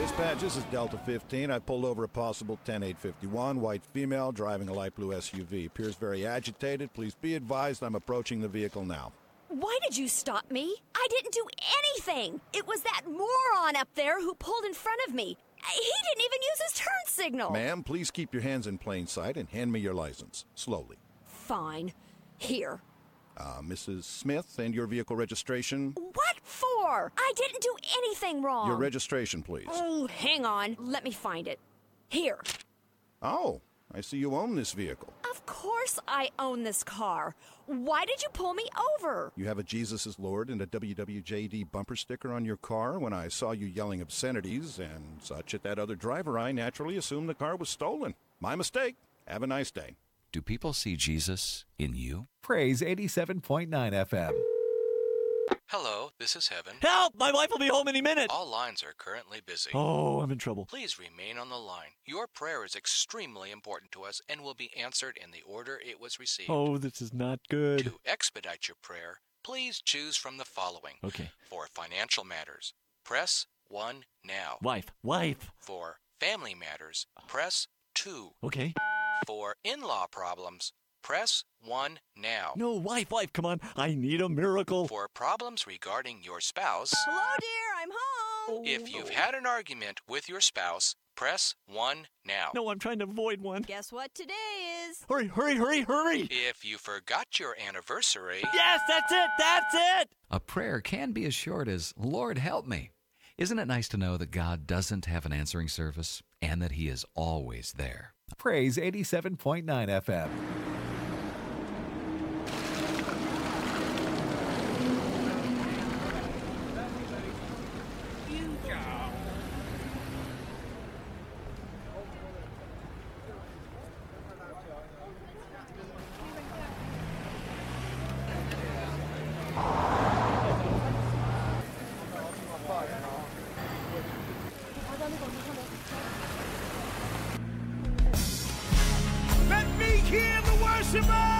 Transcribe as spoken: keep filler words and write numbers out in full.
Dispatch, this is Delta fifteen. I pulled over a possible ten eight fifty-one, white female, driving a light blue S U V. Appears very agitated. Please be advised I'm approaching the vehicle now. Why did you stop me? I didn't do anything. It was that moron up there who pulled in front of me. He didn't even use his turn signal. Ma'am, please keep your hands in plain sight and hand me your license. Slowly. Fine. Here. Uh, Missus Smith, and your vehicle registration? What for? I didn't do anything wrong. Your registration, please. Oh, hang on. Let me find it. Here. Oh, I see you own this vehicle. Of course I own this car. Why did you pull me over? You have a Jesus is Lord and a W W J D bumper sticker on your car. When I saw you yelling obscenities and such at that other driver, I naturally assumed the car was stolen. My mistake. Have a nice day. Do people see Jesus in you? Praise eighty-seven point nine F M. Hello, this is Heaven. Help! My wife will be home any minute. All lines are currently busy. Oh, I'm in trouble. Please remain on the line. Your prayer is extremely important to us and will be answered in the order it was received. Oh, this is not good. To expedite your prayer, please choose from the following. Okay. For financial matters, press one now. Wife, wife. For family matters, press two. Okay. For in-law problems, press one now. No, wife, wife, come on. I need a miracle. For problems regarding your spouse, Hello, dear. I'm home. if you've had an argument with your spouse, press one now. No, I'm trying to avoid one. Guess what today is? Hurry, hurry, hurry, hurry. If you forgot your anniversary, Yes, that's it, that's it. A prayer can be as short as, Lord, help me. Isn't it nice to know that God doesn't have an answering service and that He is always there? Praise eighty-seven point nine F M. Let me hear the worshiper!